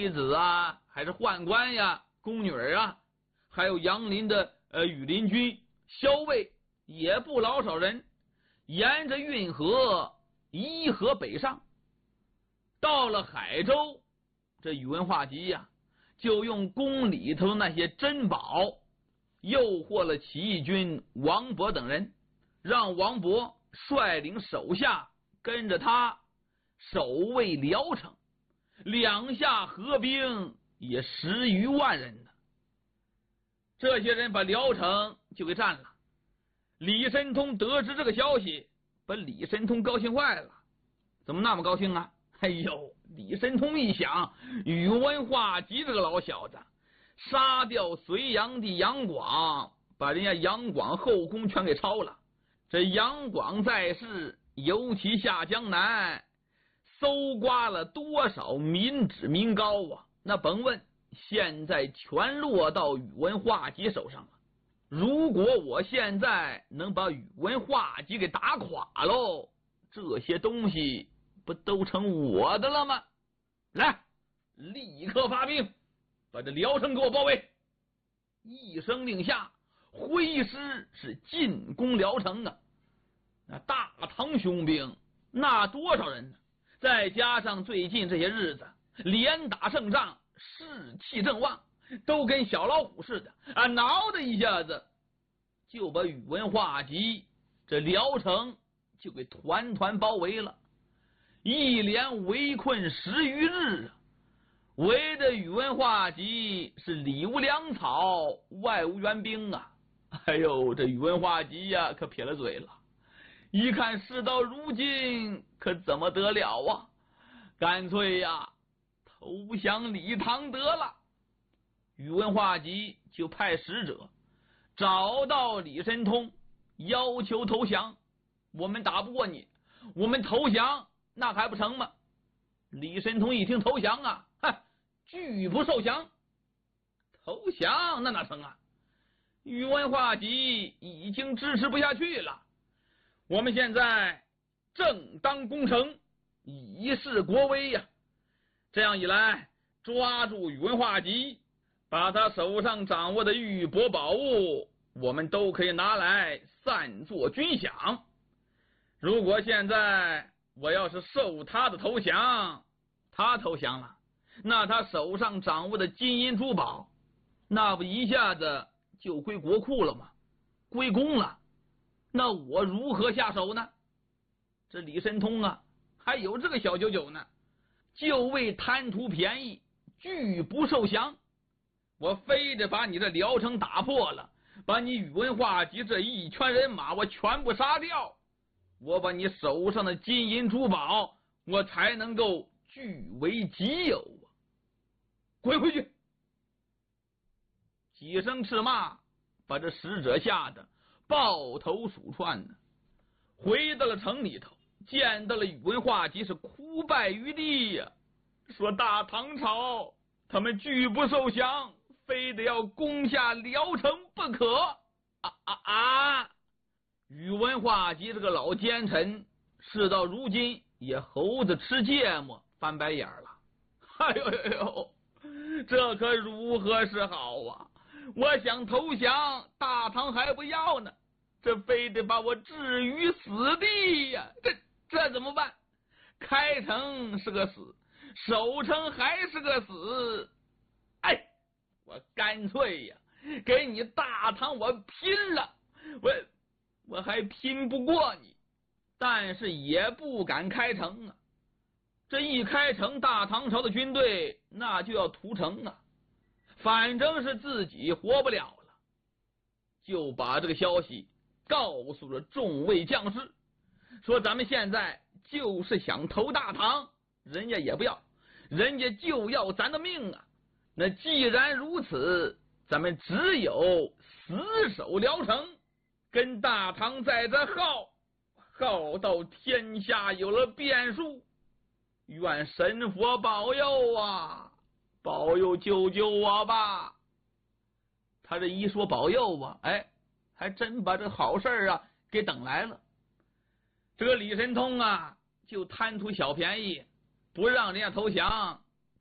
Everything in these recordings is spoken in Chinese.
妃子啊，还是宦官呀、宫女啊，还有杨林的羽林军、骁卫，也不老少人，沿着运河依河北上。到了海州，这宇文化及呀，就用宫里头的那些珍宝诱惑了起义军王勃等人，让王勃率领手下跟着他守卫聊城，两下合兵也10余万人呢。这些人把聊城就给占了。李申通得知这个消息，把李申通高兴坏了。怎么那么高兴啊？哎呦，李申通一想，宇文化及这个老小子杀掉隋炀帝杨广，把人家杨广后宫全给抄了。这杨广在世，尤其下江南，搜刮了多少民脂民膏啊！那甭问，现在全落到宇文化及手上了。如果我现在能把宇文化及给打垮喽，这些东西不都成我的了吗？来，立刻发兵，把这聊城给我包围！一声令下，挥师是进攻聊城啊！那大唐雄兵那多少人呢？再加上最近这些日子连打胜仗，士气正旺，都跟小老虎似的啊！挠的一下子就把宇文化及这聊城就给团团包围了。一连围困10余日啊，围的宇文化及是里无粮草，外无援兵啊！哎呦，这宇文化及呀，可撇了嘴了。一看事到如今，可怎么得了啊？干脆呀，投降李唐得了。宇文化及就派使者找到李申通，要求投降。我们打不过你，我们投降，那还不成吗？李申通一听投降啊，拒不受降。投降那哪成啊？宇文化及已经支持不下去了。我们现在正当攻城，以示国威呀！这样一来，抓住宇文化及，把他手上掌握的玉帛宝物，我们都可以拿来散作军饷。如果现在我要是受他的投降，他投降了，那他手上掌握的金银珠宝，那不一下子就归国库了吗？归公了。那我如何下手呢？这李申通啊，还有这个小九九呢，就为贪图便宜，拒不受降。我非得把你这聊城打破了，把你宇文化及这一圈人马我全部杀掉，我把你手上的金银珠宝我才能够据为己有啊！滚回去！几声斥骂，把这使者吓得抱头鼠窜呢。回到了城里头，见到了宇文化及是哭拜于地呀，说大唐朝他们拒不受降，非得要攻下聊城不可。宇文化及这个老奸臣，事到如今也猴子吃芥末，翻白眼了。哎呦，这可如何是好啊？我想投降，大唐还不要呢，这非得把我置于死地呀！这怎么办？开城是个死，守城还是个死。哎，我干脆呀，给你大唐我拼了！我还拼不过你，但是也不敢开城啊。这一开城，大唐朝的军队那就要屠城啊，反正是自己活不了了，就把这个消息告诉了众位将士，说咱们现在就是想投大唐，人家也不要，人家就要咱的命啊！那既然如此，咱们只有死守聊城，跟大唐在这耗到天下有了变数。愿神佛保佑啊，保佑救救我吧！他这一说保佑啊，还真把这好事啊给等来了。这个李申通啊，就贪图小便宜，不让人家投降，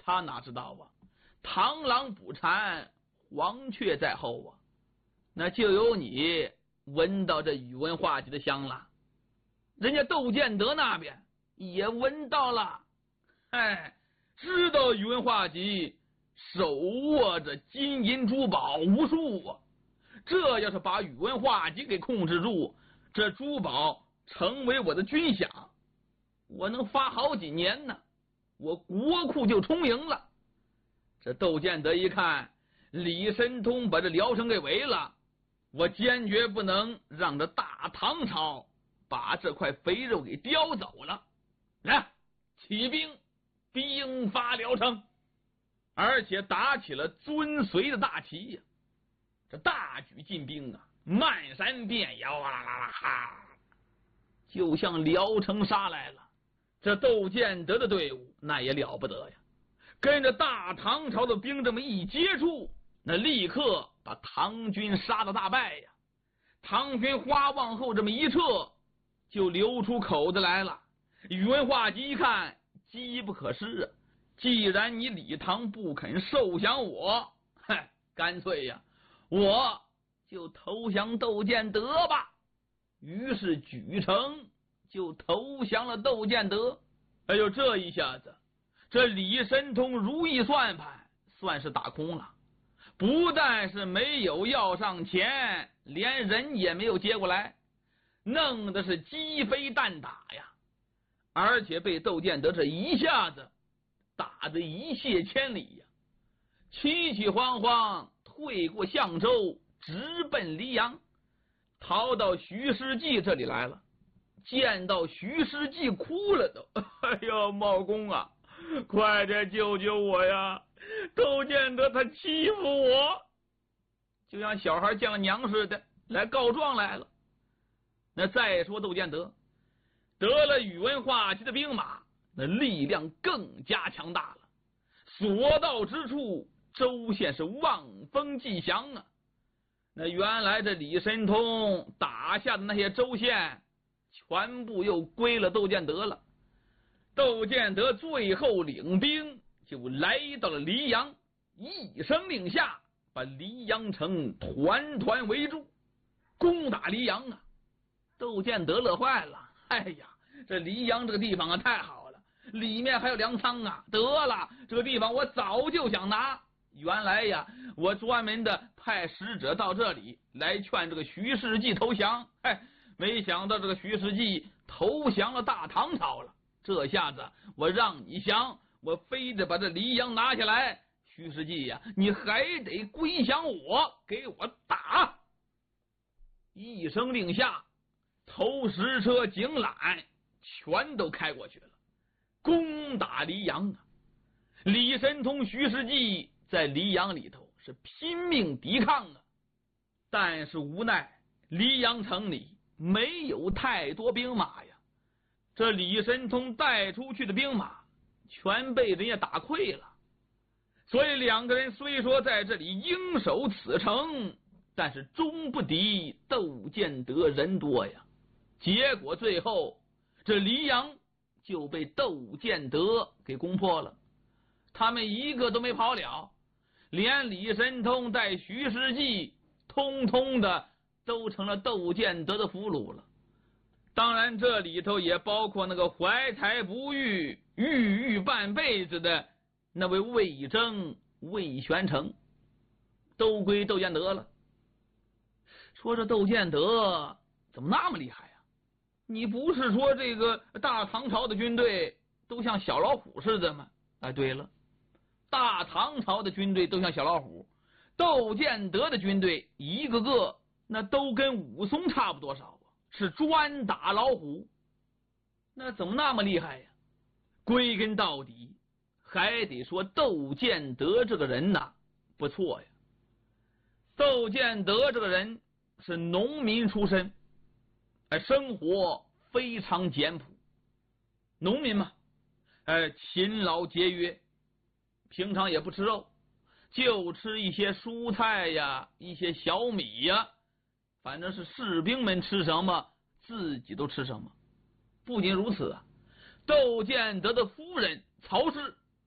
他哪知道啊，螳螂捕蝉，黄雀在后啊，那就有你闻到这宇文化及的香了，人家窦建德那边也闻到了，哎，知道宇文化及手握着金银珠宝无数啊，这要是把宇文化及给控制住，这珠宝成为我的军饷，我能发好几年呢，我国库就充盈了。这窦建德一看李申通把这辽城给围了，我坚决不能让这大唐朝把这块肥肉给叼走了。来，起兵，兵发辽城，而且打起了遵隋的大旗呀！这大举进兵啊，漫山遍野，哇啦啦啦哈，就向辽城杀来了。这窦建德的队伍那也了不得呀，跟着大唐朝的兵这么一接触，那立刻把唐军杀得大败呀！唐军花往后这么一撤，就流出口子来了。宇文化及一看，机不可失啊！既然你李唐不肯受降我，干脆呀，我就投降窦建德吧。于是举城就投降了窦建德。哎呦，这一下子，这李申通如意算盘算是打空了，不但是没有要上前，连人也没有接过来，弄的是鸡飞蛋打呀！而且被窦建德这一下子打得一泻千里呀，起起慌慌退过相州，直奔黎阳，逃到徐世绩这里来了。见到徐世绩哭了都，哎呦，茂公啊，快点救救我呀！窦建德他欺负我，就像小孩见了娘似的来告状来了。那再说窦建德得了宇文化及的兵马，那力量更加强大了，所到之处州县是望风祭降啊！那原来这李申通打下的那些州县全部又归了窦建德了。窦建德最后领兵就来到了黎阳，一声令下，把黎阳城团团围住，攻打黎阳啊！窦建德乐坏了，哎呀，这黎阳这个地方啊太好了，里面还有粮仓啊，得了，这个地方我早就想拿。原来呀，我专门的派使者到这里来劝这个徐世绩投降，没想到这个徐世绩投降了大唐朝了。这下子我让你降，我非得把这黎阳拿下来。徐世绩呀，你还得归降我，给我打！一声令下，头10车警缆全都开过去了，攻打黎阳啊！李申通、徐世绩在黎阳里头是拼命抵抗啊，但是无奈黎阳城里没有太多兵马呀，这李申通带出去的兵马全被人家打溃了。所以两个人虽说在这里应守此城，但是终不敌窦建德人多呀。结果最后这黎阳就被窦建德给攻破了，他们一个都没跑了，连李申通带徐世绩通通的都成了窦建德的俘虏了。当然这里头也包括那个怀才不遇、郁郁半辈子的那位魏征、魏玄成，都归窦建德了。说这窦建德怎么那么厉害呀？你不是说这个大唐朝的军队都像小老虎似的吗？对了，大唐朝的军队都像小老虎，窦建德的军队一个个那都跟武松差不多少啊，是专打老虎。那怎么那么厉害呀？归根到底还得说窦建德这个人呐不错呀。窦建德这个人是农民出身，生活非常简朴，农民嘛，勤劳节约，平常也不吃肉，就吃一些蔬菜呀，一些小米呀，反正是士兵们吃什么自己都吃什么。不仅如此啊，窦建德的夫人曹氏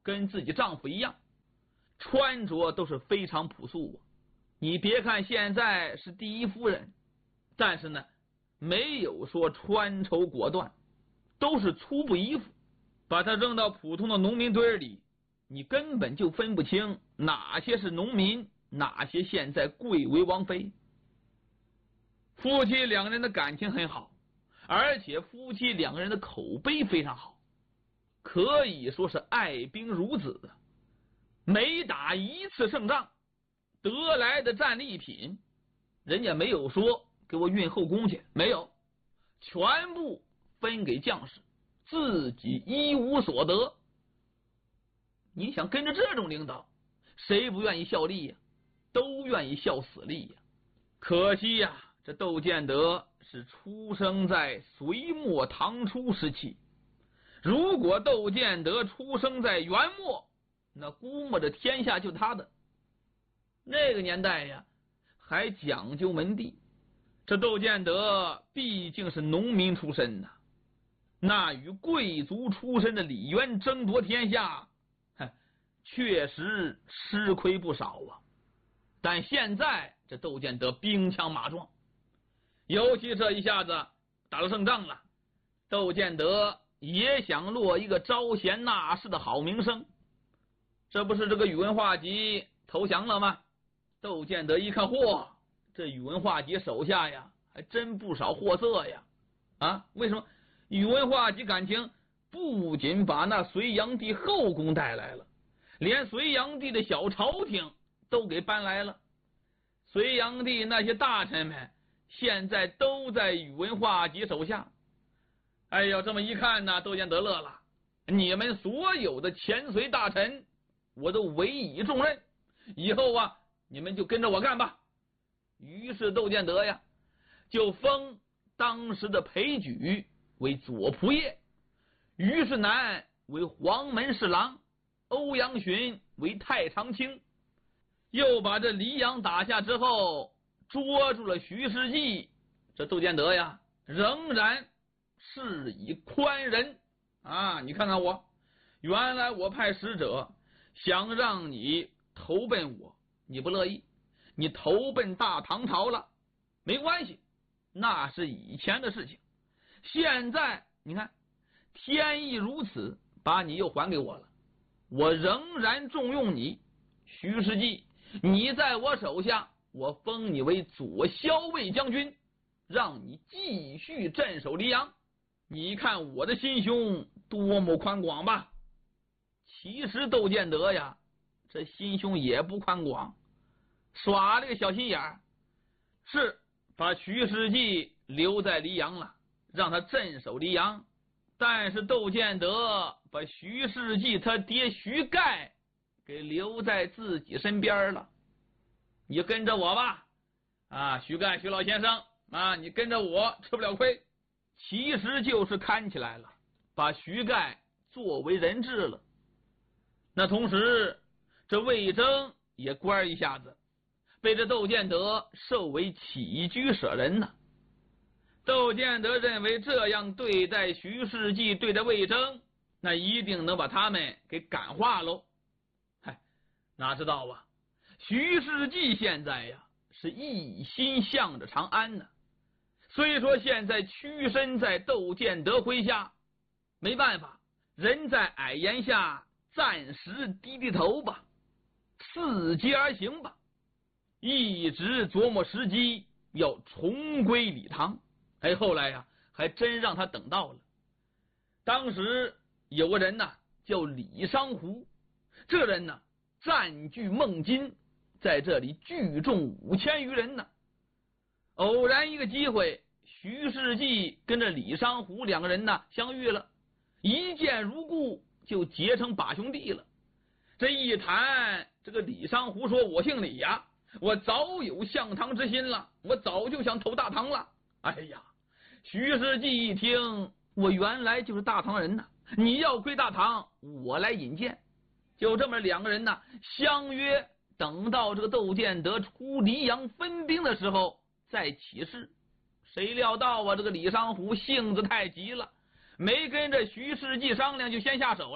跟自己丈夫一样，穿着都是非常朴素啊。你别看现在是第一夫人，但是呢，没有说穿绸裹缎，都是粗布衣服。把她扔到普通的农民堆里，你根本就分不清哪些是农民，哪些现在贵为王妃。夫妻两个人的感情很好，而且夫妻两个人的口碑非常好，可以说是爱兵如子。每打一次胜仗得来的战利品，人家没有说给我运后宫去，没有，全部分给将士，自己一无所得。你想跟着这种领导，谁不愿意效力呀？都愿意效死力呀。可惜呀，这窦建德是出生在隋末唐初时期，如果窦建德出生在元末，那估摸着天下就他的。那个年代呀，还讲究门第，这窦建德毕竟是农民出身呐，那与贵族出身的李渊争夺天下，确实吃亏不少啊。但现在这窦建德兵强马壮，尤其这一下子打了胜仗了，窦建德也想落一个招贤纳士的好名声。这不是这个宇文化及投降了吗？窦建德一看，嚯，这宇文化及手下呀还真不少货色呀。为什么？宇文化及感情不仅把那隋炀帝后宫带来了，连隋炀帝的小朝廷都给搬来了。隋炀帝那些大臣们现在都在宇文化及手下。哎呦，这么一看呢，窦建德乐了，你们所有的前隋大臣我都委以重任，以后啊你们就跟着我干吧。于是窦建德呀就封当时的裴举为左仆射，于世南为黄门侍郎，欧阳询为太常卿。又把这黎阳打下之后，捉住了徐世绩。这窦建德呀仍然是以宽仁你看看我，原来我派使者想让你投奔我，你不乐意，你投奔大唐朝了，没关系，那是以前的事情。现在你看天意如此，把你又还给我了，我仍然重用你。徐世绩，你在我手下，我封你为左骁卫将军，让你继续镇守黎阳。你看我的心胸多么宽广吧。其实窦建德呀这心胸也不宽广，耍了个小心眼儿，是把徐世绩留在黎阳了，让他镇守黎阳。但是窦建德把徐世绩他爹徐盖给留在自己身边了。你跟着我吧，徐盖徐老先生你跟着我吃不了亏。其实就是看起来了，把徐盖作为人质了。那同时这魏征也官一下子被这窦建德授为起居舍人呢。窦建德认为这样对待徐世绩，对待魏征，那一定能把他们给感化喽。哪知道徐世绩现在呀是一心向着长安呢。虽说现在屈身在窦建德麾下，没办法，人在矮檐下，暂时低低头吧，伺机而行吧，一直琢磨时机要重归李唐。后来呀还真让他等到了。当时有个人叫李商胡，这人占据孟津，在这里聚众5000余人呢。偶然一个机会，徐世绩跟着李商胡两个人相遇了，一见如故，就结成把兄弟了。这一谈，这个李商胡说，我姓李呀，我早有向唐之心了，我早就想投大唐了。徐世绩一听，我原来就是大唐人你要归大唐，我来引荐。就这么两个人相约，等到这个窦建德出黎阳分兵的时候再起事。谁料到这个李商胡性子太急了，没跟着徐世绩商量就先下手了，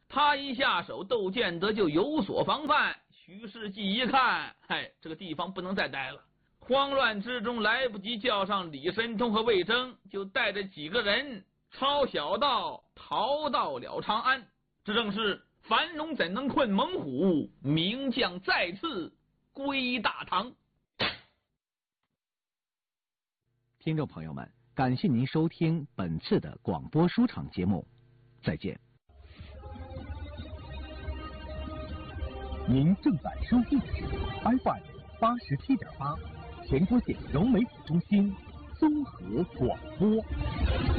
他一下手，窦建德就有所防范。徐世绩一看，这个地方不能再待了。慌乱之中来不及叫上李神通和魏征，就带着几个人抄小道逃到了长安。这正是樊龙怎能困猛虎，名将再次归大唐。 听众朋友们，感谢您收听本次的广播书场节目，再见。您正在收听的是 FM87.8， 全国县融媒体中心综合广播。